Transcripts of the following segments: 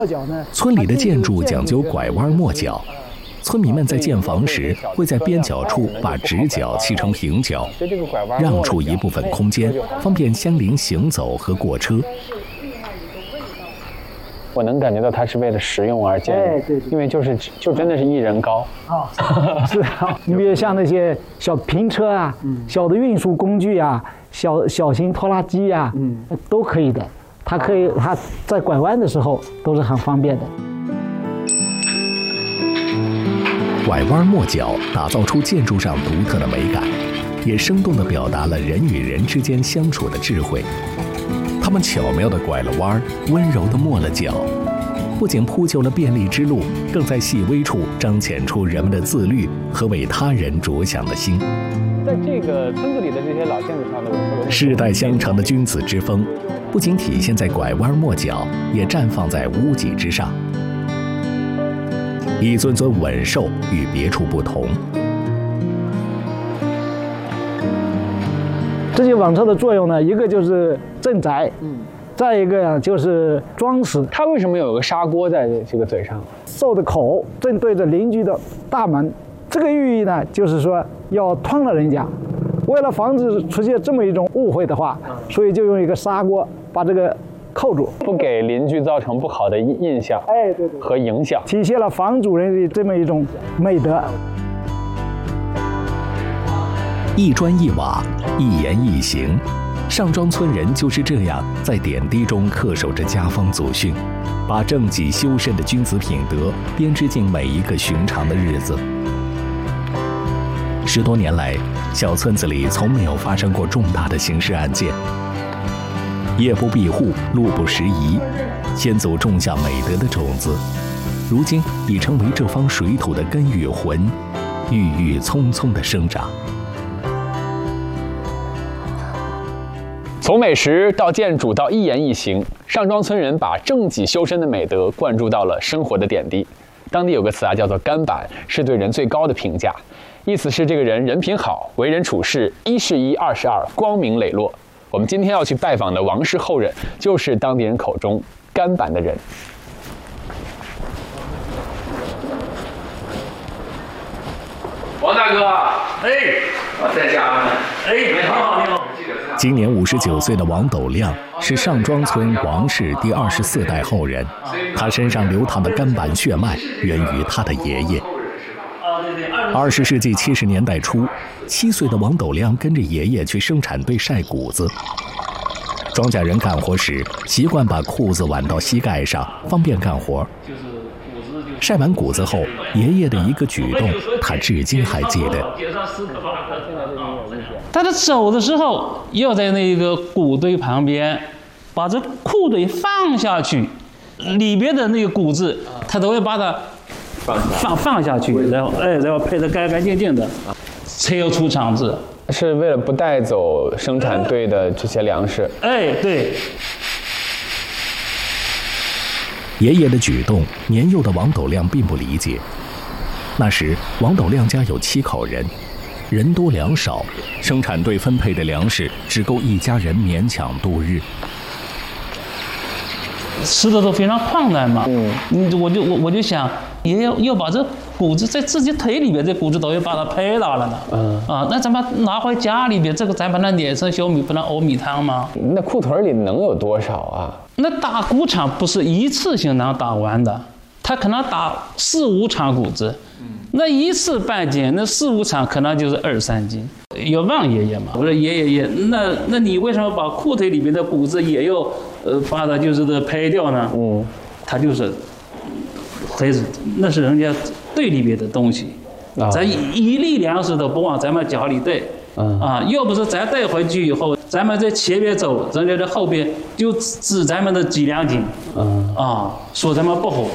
村里的建筑讲究拐弯抹角，村民们在建房时会在边角处把直角砌成平角，让出一部分空间，方便乡邻行走和过车。 我能感觉到它是为了实用而建的，对，因为就真的是一人高啊，是啊。你比如像那些小平车啊，小的运输工具啊，小型拖拉机啊，都可以的。它在拐弯的时候都是很方便的。 拐弯抹角打造出建筑上独特的美感，也生动地表达了人与人之间相处的智慧。他们巧妙地拐了弯，温柔地抹了角，不仅铺就了便利之路，更在细微处彰显出人们的自律和为他人着想的心。 在这个村子里的这些老建筑上的世代相承的君子之风，不仅体现在拐弯抹角，也绽放在屋脊之上。一尊尊稳兽与别处不同。 这些网车的作用呢，一个就是镇宅，再一个就是装饰。 它为什么有个砂锅在这个嘴上？ 兽的口正对着邻居的大门，这个寓意呢，就是说要吞了人家。为了防止出现这么一种误会的话，所以就用一个砂锅把这个扣住， 不给邻居造成不好的印象，对和影响， 体现了房主人的这么一种美德。 一砖一瓦，一言一行，上庄村人就是这样在点滴中恪守着家风祖训，把正己修身的君子品德编织进每一个寻常的日子。10多年来，小村子里从没有发生过重大的刑事案件。夜不闭户，路不拾遗，先祖种下美德的种子，如今已成为这方水土的根与魂，郁郁葱葱地生长。 从美食到建筑到一言一行，上庄村人把正己修身的美德灌注到了生活的点滴。当地有个词叫做干板，是对人最高的评价，意思是这个人人品好，为人处事1是1，2是2，光明磊落。我们今天要去拜访的王氏后人，就是当地人口中干板的人。王大哥，我在家呢。你好，你好。 今年59岁的王斗亮是上庄村王氏第24代后人，他身上流淌的干板血脉源于他的爷爷。20世纪70年代初，7岁的王斗亮跟着爷爷去生产队晒谷子。庄稼人干活时习惯把裤子挽到膝盖上，方便干活。晒完谷子后，爷爷的一个举动，他至今还记得。 他在走的时候，要在那个谷堆旁边，把这裤堆放下去，里边的那个谷子，他都要把它放下去，然后配得干干净净的，才要出厂子。 是为了不带走生产队的这些粮食。 对。 爷爷的举动，年幼的王斗亮并不理解。那时，王斗亮家有7口人，人多粮少，生产队分配的粮食只够一家人勉强度日。 吃的都非常困难嘛。我就想，爷爷要把这谷子在自己腿里边，这谷子都要把它拍到了呢。那咱们拿回家里边，这个咱把它碾成小米，不能熬米汤吗？ 那裤腿里能有多少啊？ 那打谷场不是一次性能打完的，他可能打4、5场谷子，那一次半斤，那4、5场可能就是2、3斤。要问爷爷嘛，我说爷，那你为什么把裤腿里面的谷子也要把它就是拍掉呢？他就是那是人家队里边的东西，咱一粒粮食都不往咱们家里带。要不是咱带回去以后，咱们在前边走，人家在后边就指咱们的几两斤，说咱们不好。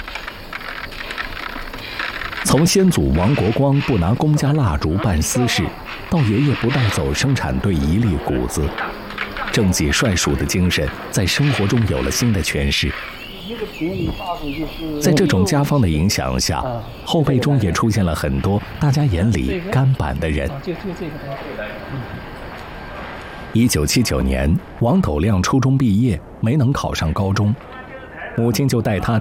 从先祖王国光不拿公家蜡烛办私事，到爷爷不带走生产队一粒谷子，正己率属的精神在生活中有了新的诠释。在这种家风的影响下，后辈中也出现了很多大家眼里干板的人。1979年，王斗亮初中毕业，没能考上高中，母亲就带他